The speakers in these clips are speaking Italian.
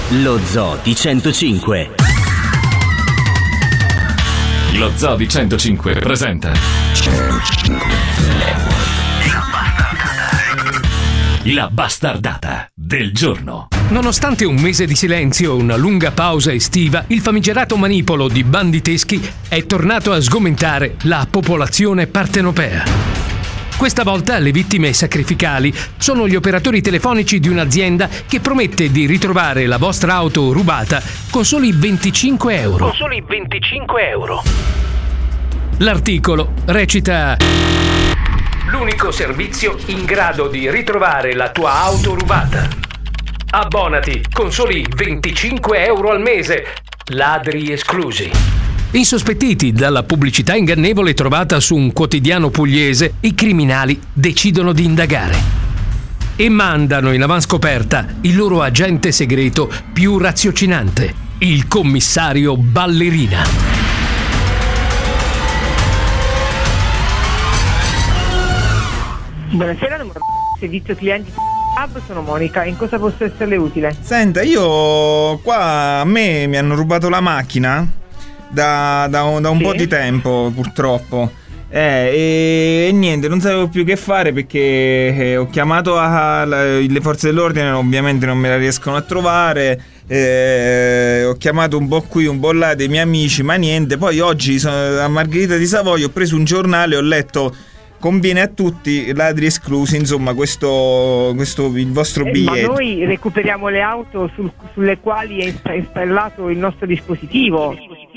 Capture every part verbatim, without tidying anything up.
Lo Zoo di centocinque. Lo Zoo di centocinque presenta La bastardata del giorno. Nonostante un mese di silenzio e una lunga pausa estiva, il famigerato manipolo di banditeschi è tornato a sgomentare la popolazione partenopea. Questa volta le vittime sacrificali sono gli operatori telefonici di un'azienda che promette di ritrovare la vostra auto rubata con soli venticinque euro. Con soli venticinque euro. L'articolo recita: l'unico servizio in grado di ritrovare la tua auto rubata. Abbonati con soli venticinque euro al mese. Ladri esclusi. Insospettiti dalla pubblicità ingannevole trovata su un quotidiano pugliese, i criminali decidono di indagare e mandano in avanscoperta il loro agente segreto più raziocinante, il commissario Ballerina. Buonasera, servizio clienti Hub, sono Monica, in cosa posso esserle utile? Senta, io qua a me mi hanno rubato la macchina da, da, un, da un sì. po' di tempo, purtroppo. Eh, e, e niente, non sapevo più che fare perché eh, ho chiamato a, a, le forze dell'ordine, ovviamente non me la riescono a trovare. Eh, ho chiamato un po' qui, un po' là dei miei amici, ma niente. Poi oggi sono a Margherita di Savoia, ho preso un giornale, ho letto conviene a tutti, ladri esclusi, insomma questo, questo il vostro biglietto. Eh, ma noi recuperiamo le auto sul, sulle quali è installato il nostro dispositivo.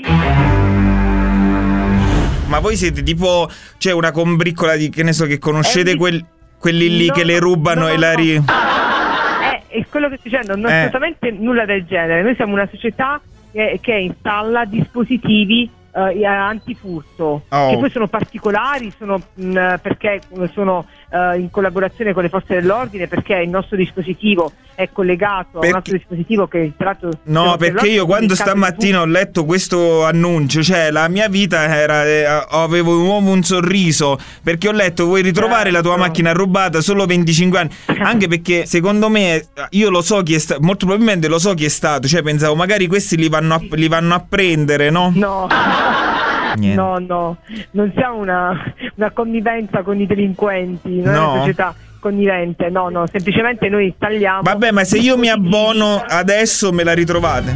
Ma voi siete tipo, c'è una combriccola di, che ne so, che conoscete eh, quel, quelli lì no, che le rubano no, no, e la ri... No. Eh, è quello che sto dicendo, non eh. assolutamente nulla del genere. Noi siamo una società che, che installa dispositivi Uh, antifurto, oh. che poi sono particolari, sono mh, perché sono uh, in collaborazione con le forze dell'ordine, perché il nostro dispositivo è collegato perché... a un altro dispositivo che è entrato. No, perché io quando stamattina ho letto questo annuncio, cioè la mia vita era eh, avevo un nuovo un sorriso, perché ho letto vuoi ritrovare certo. la tua macchina rubata, solo venticinque anni, anche perché secondo me io lo so chi è stato, molto probabilmente lo so chi è stato, cioè pensavo magari questi li vanno a, li vanno a prendere, no? No. Niente. No, no, non siamo una, una connivenza con i delinquenti, non no. è una società connivente, no, no, semplicemente noi installiamo. Vabbè, ma se io mi abbono adesso me la ritrovate?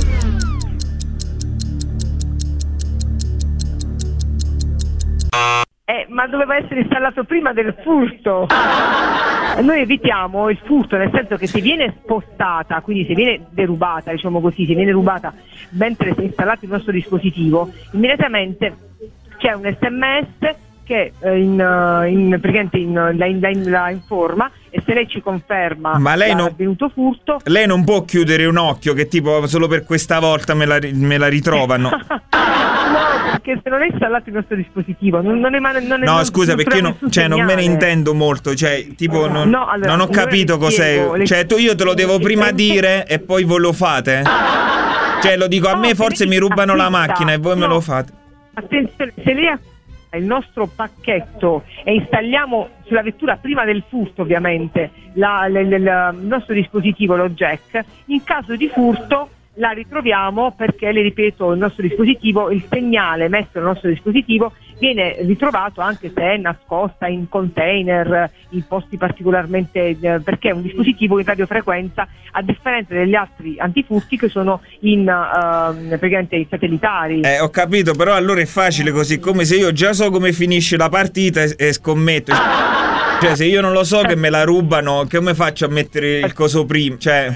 Eh, ma doveva essere installato prima del furto. Noi evitiamo il furto, nel senso che se viene spostata, quindi se viene derubata, diciamo così, se viene rubata mentre si è installato il nostro dispositivo, immediatamente c'è un sms che eh, in, in, praticamente in, la, in, la, la informa, e se lei ci conferma ma lei non, avvenuto furto, lei non può chiudere un occhio che tipo solo per questa volta me la, me la ritrovano. No, perché se non è installato il nostro dispositivo non, non è, non è, no non, scusa non perché no, cioè, non me ne intendo molto, cioè tipo non, no, allora, non ho capito cos'è spiego, le... cioè tu io te lo devo prima dire e poi voi lo fate, cioè lo dico a no, me forse mi rubano la macchina e voi no. me lo fate. Attenzione, se lei ha il nostro pacchetto e installiamo sulla vettura prima del furto ovviamente la, la, la, la, il nostro dispositivo, lo jack, in caso di furto la ritroviamo, perché le ripeto, il nostro dispositivo, il segnale messo nel nostro dispositivo viene ritrovato anche se è nascosta in container, in posti particolarmente, eh, perché è un dispositivo in radiofrequenza, a differenza degli altri antifurti che sono in uh, praticamente in satellitari. Eh, ho capito, però allora è facile così, come se io già so come finisce la partita e, e scommetto. Cioè se io non lo so che me la rubano, come faccio a mettere il coso prima? Cioè...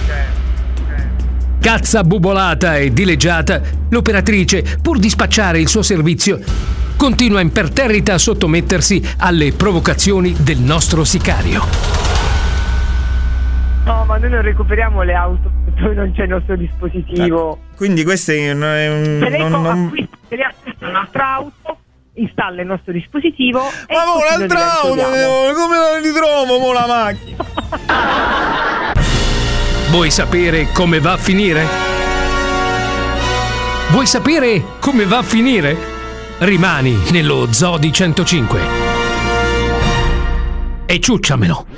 Cazza bubolata e dileggiata, l'operatrice, pur di spacciare il suo servizio, continua imperterrita a sottomettersi alle provocazioni del nostro sicario. No, ma noi non recuperiamo le auto dove non c'è il nostro dispositivo. Ah, quindi questo è un... È un se lei non, non... acquista, se lei acquista un'altra auto, installa il nostro dispositivo e ma mo un'altra auto, come la ritrovo mo la macchina? Vuoi sapere come va a finire? Vuoi sapere come va a finire? Rimani nello Zoo di centocinque e ciucciamelo.